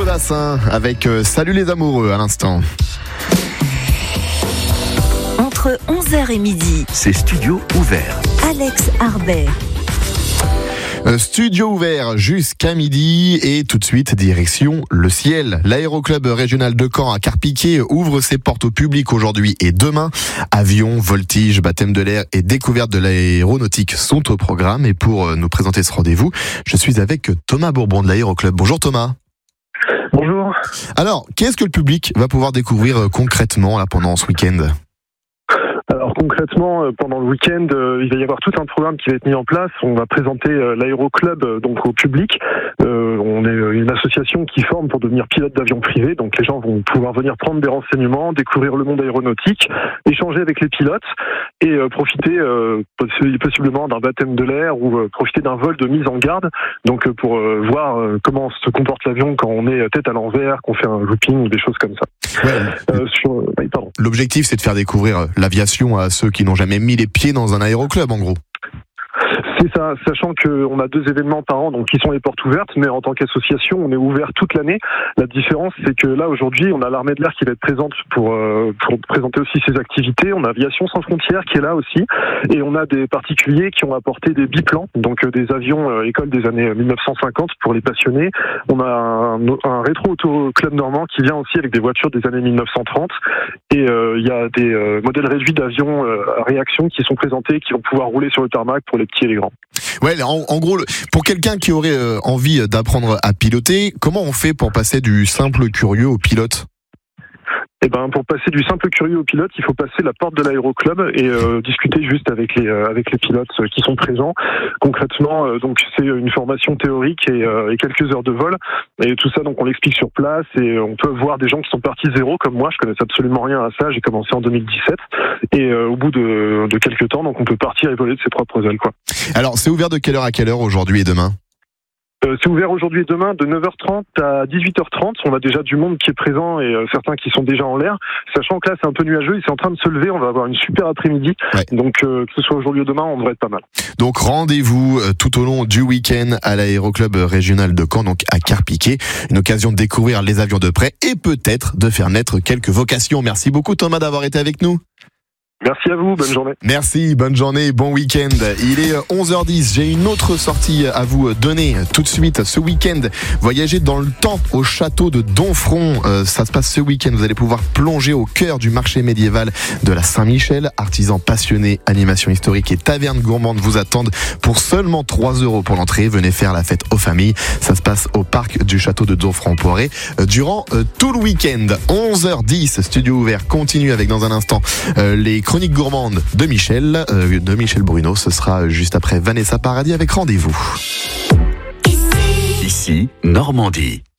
Jodassin avec Salut les amoureux à l'instant. Entre 11h et midi, c'est Studio Ouvert. Alex Harbet. Studio ouvert jusqu'à midi et tout de suite direction le ciel. L'aéroclub régional de Caen à Carpiquet ouvre ses portes au public aujourd'hui et demain. Avions, voltige, baptême de l'air et découverte de l'aéronautique sont au programme. Et pour nous présenter ce rendez-vous, je suis avec Thomas Bourbon de l'aéroclub. Bonjour Thomas. Bonjour. Alors, qu'est-ce que le public va pouvoir découvrir concrètement là pendant ce week-end ? Alors concrètement, pendant le week-end, il va y avoir tout un programme qui va être mis en place. On va présenter l'aéroclub donc au public. On est une association qui forme pour devenir pilote d'avion privé. Donc les gens vont pouvoir venir prendre des renseignements, découvrir le monde aéronautique, échanger avec les pilotes et profiter possiblement d'un baptême de l'air ou profiter d'un vol de mise en garde. Donc pour voir comment se comporte l'avion quand on est tête à l'envers, qu'on fait un looping ou des choses comme ça. Ouais. L'objectif, c'est de faire découvrir l'aviation à ceux qui n'ont jamais mis les pieds dans un aéroclub, en gros. C'est ça, sachant qu'on a 2 événements par an, donc qui sont les portes ouvertes, mais en tant qu'association, on est ouvert toute l'année. La différence, c'est que là, aujourd'hui, on a l'armée de l'air qui va être présente pour présenter aussi ses activités. On a Aviation sans frontières qui est là aussi, et on a des particuliers qui ont apporté des biplans, donc des avions école des années 1950 pour les passionnés. On a un rétro-auto club normand qui vient aussi avec des voitures des années 1930, et il y a des modèles réduits d'avions à réaction qui sont présentés, qui vont pouvoir rouler sur le tarmac pour les petits et les grands. Ouais, en gros, pour quelqu'un qui aurait envie d'apprendre à piloter, comment on fait pour passer du simple curieux au pilote ? Eh ben, pour passer du simple curieux au pilote, il faut passer la porte de l'aéroclub et discuter juste avec les pilotes qui sont présents. Concrètement, donc c'est une formation théorique et quelques heures de vol. Et tout ça, donc on l'explique sur place et on peut voir des gens qui sont partis zéro, comme moi. Je connaissais absolument rien à ça. J'ai commencé en 2017 et au bout de quelques temps, donc on peut partir et voler de ses propres ailes, quoi. Alors, c'est ouvert de quelle heure à quelle heure aujourd'hui et demain ? C'est ouvert aujourd'hui et demain de 9h30 à 18h30. On a déjà du monde qui est présent et certains qui sont déjà en l'air. Sachant que là, c'est un peu nuageux, il est en train de se lever. On va avoir une super après-midi. Ouais. Donc, que ce soit aujourd'hui ou demain, on devrait être pas mal. Donc, rendez-vous tout au long du week-end à l'aéroclub régional de Caen, donc à Carpiquet. Une occasion de découvrir les avions de près et peut-être de faire naître quelques vocations. Merci beaucoup, Thomas, d'avoir été avec nous. Merci à vous, bonne journée. Merci, bonne journée, bon week-end. Il est 11h10, j'ai une autre sortie à vous donner tout de suite. Ce week-end, voyager dans le temps au château de Domfront. Ça se passe ce week-end, vous allez pouvoir plonger au cœur du marché médiéval de la Saint-Michel. Artisans passionnés, animation historique et taverne gourmande vous attendent pour seulement 3 € pour l'entrée. Venez faire la fête aux familles. Ça se passe au parc du château de Domfront-Poiré durant tout le week-end. 11h10, studio ouvert continue avec dans un instant les chroniques gourmandes de Michel Bruno. Ce sera juste après Vanessa Paradis avec Rendez-vous. Ici, Normandie.